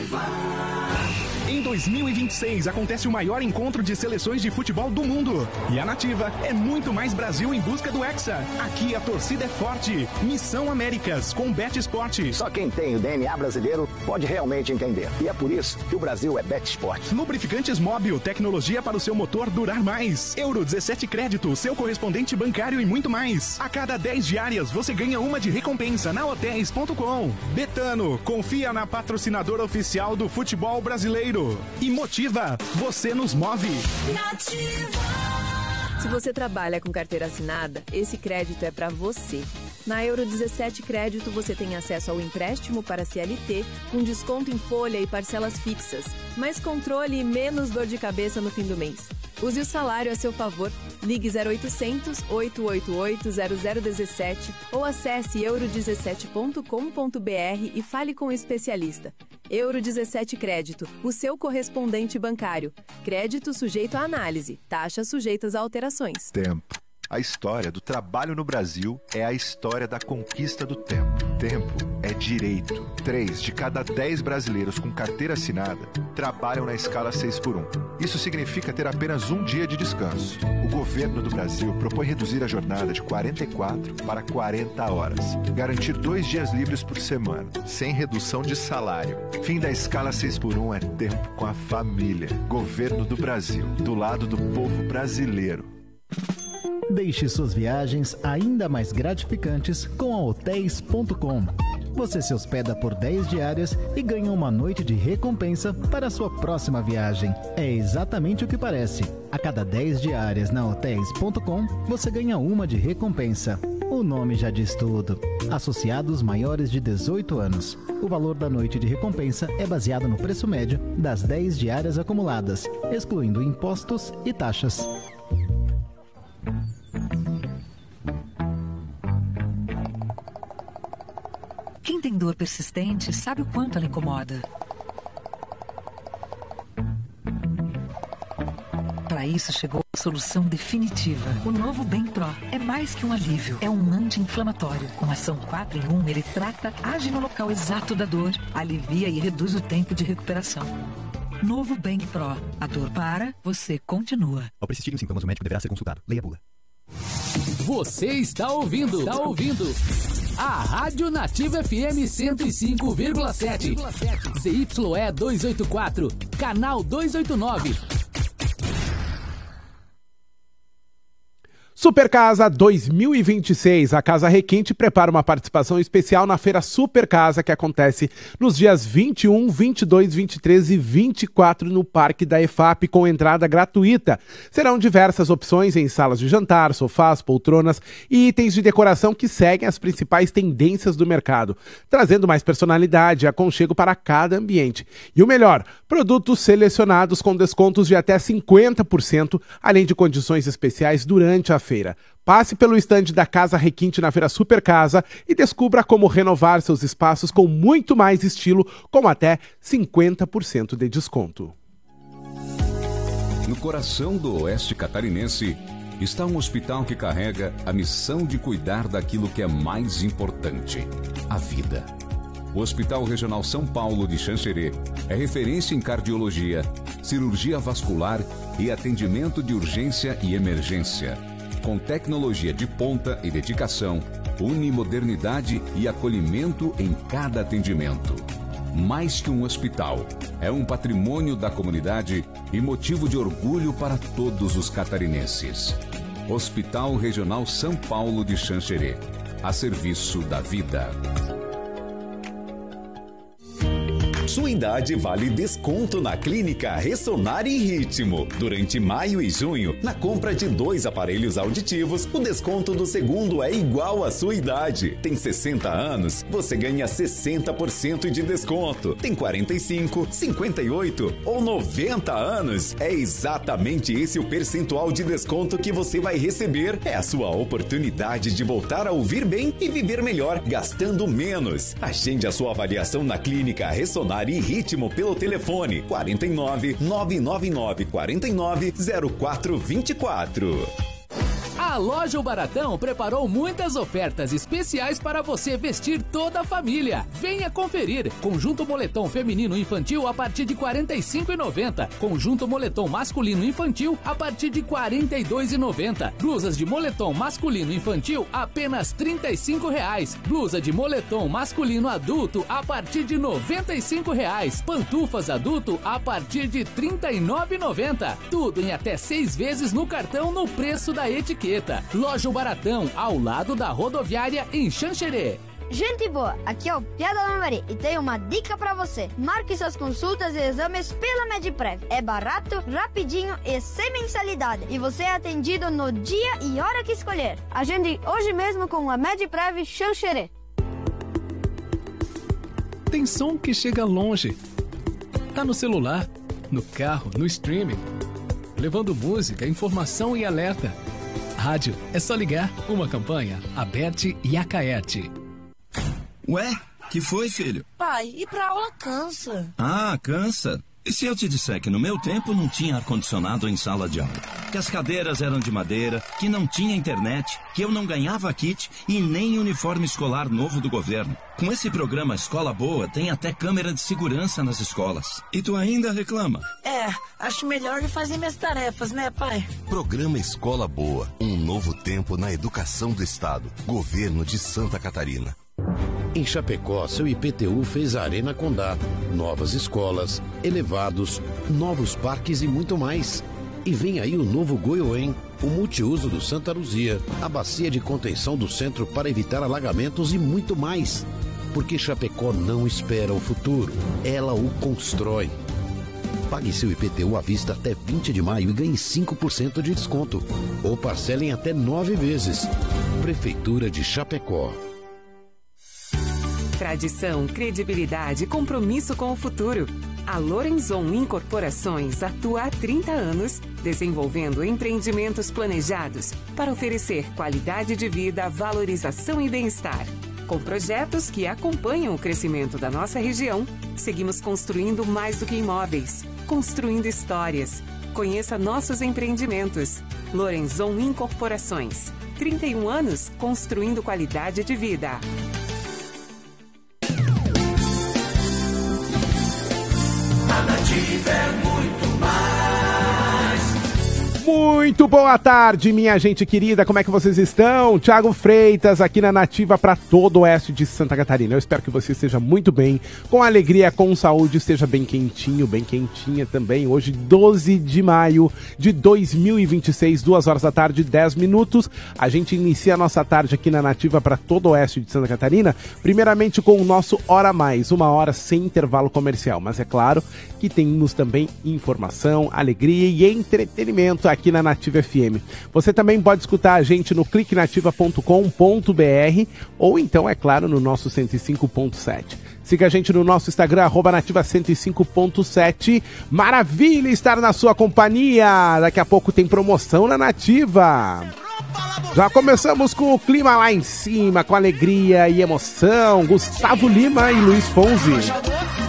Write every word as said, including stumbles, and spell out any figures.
Nativa. Em dois mil e vinte e seis acontece o maior encontro de seleções de futebol do mundo. E a Nativa é muito mais Brasil em busca do Hexa. Aqui a torcida é forte. Missão Américas com Bet Esporte. Só quem tem o D N A brasileiro pode realmente entender. E é por isso que o Brasil é Bet Esporte. Lubrificantes Móbil, tecnologia para o seu motor durar mais. Euro dezessete Crédito, seu correspondente bancário e muito mais. A cada dez diárias você ganha uma de recompensa na hotéis ponto com. Betano, confia na patrocinadora oficial do futebol brasileiro. E Motiva, você nos move. Se você trabalha com carteira assinada, esse crédito é para você. Na Euro dezessete Crédito você tem acesso ao empréstimo para C L T, com desconto em folha e parcelas fixas, mais controle e menos dor de cabeça no fim do mês. Use o salário a seu favor. Ligue zero oitocentos, oito oito oito, zero zero um sete ou acesse euro dezessete ponto com ponto b r e fale com o especialista. Euro dezessete Crédito, o seu correspondente bancário. Crédito sujeito à análise. Taxas sujeitas a alterações. Tempo. A história do trabalho no Brasil é a história da conquista do tempo. Tempo é direito. Três de cada dez brasileiros com carteira assinada trabalham na escala seis por um. Isso significa ter apenas um dia de descanso. O governo do Brasil propõe reduzir a jornada de quarenta e quatro para quarenta horas. Garantir dois dias livres por semana, sem redução de salário. Fim da escala seis por um é tempo com a família. Governo do Brasil, do lado do povo brasileiro. Deixe suas viagens ainda mais gratificantes com a hotéis ponto com. Você se hospeda por dez diárias e ganha uma noite de recompensa para a sua próxima viagem. É exatamente o que parece. A cada dez diárias na hotéis ponto com, você ganha uma de recompensa. O nome já diz tudo. Associados maiores de dezoito anos. O valor da noite de recompensa é baseado no preço médio das dez diárias acumuladas, excluindo impostos e taxas. Quem tem dor persistente sabe o quanto ela incomoda. Para isso chegou a solução definitiva. O novo Bem Pro é mais que um alívio, é um anti-inflamatório. Com ação quatro em um, ele trata, age no local exato da dor, alivia e reduz o tempo de recuperação. Novo Bem Pro. A dor para, você continua. Ao persistirem os sintomas, o médico deverá ser consultado. Leia a bula. Você está ouvindo, está ouvindo a Rádio Nativa F M cento e cinco vírgula sete, Z Y E duzentos e oitenta e quatro, canal duzentos e oitenta e nove. Super Casa dois mil e vinte e seis, a Casa Requinte prepara uma participação especial na Feira Super Casa, que acontece nos dias vinte e um, vinte e dois, vinte e três e vinte e quatro no Parque da E F A P, com entrada gratuita. Serão diversas opções em salas de jantar, sofás, poltronas e itens de decoração que seguem as principais tendências do mercado, trazendo mais personalidade e aconchego para cada ambiente. E o melhor, produtos selecionados com descontos de até cinquenta por cento, além de condições especiais durante a feira. Passe pelo estande da Casa Requinte na Feira Super Casa e descubra como renovar seus espaços com muito mais estilo, com até cinquenta por cento de desconto. No coração do Oeste Catarinense está um hospital que carrega a missão de cuidar daquilo que é mais importante: a vida. O Hospital Regional São Paulo de Xanxerê é referência em cardiologia, cirurgia vascular e atendimento de urgência e emergência. Com tecnologia de ponta e dedicação, une modernidade e acolhimento em cada atendimento. Mais que um hospital, é um patrimônio da comunidade e motivo de orgulho para todos os catarinenses. Hospital Regional São Paulo de Xanxerê, a serviço da vida. Sua idade vale desconto na Clínica Ressonar e Ritmo. Durante maio e junho, na compra de dois aparelhos auditivos, o desconto do segundo é igual à sua idade. Tem sessenta anos, você ganha sessenta por cento de desconto. Tem quarenta e cinco, cinquenta e oito ou noventa anos? É exatamente esse o percentual de desconto que você vai receber. É a sua oportunidade de voltar a ouvir bem e viver melhor, gastando menos. Agende a sua avaliação na Clínica Ressonar e Ritmo pelo telefone quarenta e nove, nove nove nove, quarenta e nove, zero quatro vinte e quatro. A A Loja O Baratão preparou muitas ofertas especiais para você vestir toda a família. Venha conferir. Conjunto moletom feminino infantil a partir de quarenta e cinco reais e noventa centavos. Conjunto moletom masculino infantil a partir de quarenta e dois reais e noventa centavos. Blusas de moletom masculino infantil apenas trinta e cinco reais. Blusa de moletom masculino adulto a partir de noventa e cinco reais. Pantufas adulto a partir de trinta e nove reais e noventa centavos. Tudo em até seis vezes no cartão no preço da etiqueta. Loja O Baratão, ao lado da rodoviária em Xanxerê. Gente boa, aqui é o Piada da Mari e tenho uma dica pra você. Marque suas consultas e exames pela Mediprev. É barato, rapidinho e sem mensalidade. E você é atendido no dia e hora que escolher. Agende hoje mesmo com a Mediprev Xanxerê. Tem som que chega longe. Tá no celular, no carro, no streaming. Levando música, informação e alerta. Rádio, é só ligar. Uma campanha, Aberte e Acaerte. Ué, que foi, filho? Pai, ir pra aula cansa. Ah, cansa? E se eu te disser que no meu tempo não tinha ar-condicionado em sala de aula? Que as cadeiras eram de madeira, que não tinha internet, que eu não ganhava kit e nem uniforme escolar novo do governo. Com esse programa Escola Boa, tem até câmera de segurança nas escolas. E tu ainda reclama? É, acho melhor fazer minhas tarefas, né, pai? Programa Escola Boa, um novo tempo na educação do Estado. Governo de Santa Catarina. Em Chapecó, seu I P T U fez a Arena Condá, novas escolas, elevados, novos parques e muito mais. E vem aí o novo Goiôem, o multiuso do Santa Luzia, a bacia de contenção do centro para evitar alagamentos e muito mais. Porque Chapecó não espera o futuro, ela o constrói. Pague seu I P T U à vista até vinte de maio e ganhe cinco por cento de desconto. Ou parcelem até nove vezes. Prefeitura de Chapecó. Tradição, credibilidade e compromisso com o futuro. A Lorenzon Incorporações atua há trinta anos, desenvolvendo empreendimentos planejados para oferecer qualidade de vida, valorização e bem-estar. Com projetos que acompanham o crescimento da nossa região, seguimos construindo mais do que imóveis, construindo histórias. Conheça nossos empreendimentos. Lorenzon Incorporações. trinta e um anos construindo qualidade de vida. A Nativa é muito mais. Muito boa tarde, minha gente querida, como é que vocês estão? Thiago Freitas aqui na Nativa para todo o oeste de Santa Catarina. Eu espero que você esteja muito bem, com alegria, com saúde, esteja bem quentinho, bem quentinha também. Hoje, doze de maio de dois mil e vinte e seis, duas horas da tarde, dez minutos. A gente inicia a nossa tarde aqui na Nativa para todo o oeste de Santa Catarina, primeiramente com o nosso Hora Mais, uma hora sem intervalo comercial. Mas é claro que temos também informação, alegria e entretenimento aqui na Nativa F M. Você também pode escutar a gente no clique nativa ponto com ponto b r ou então, é claro, no nosso cento e cinco ponto sete. Siga a gente no nosso Instagram, arroba nativa cento e cinco ponto sete. Maravilha estar na sua companhia! Daqui a pouco tem promoção na Nativa. Já começamos com o clima lá em cima, com alegria e emoção. Gustavo Lima e Luiz Fonzi.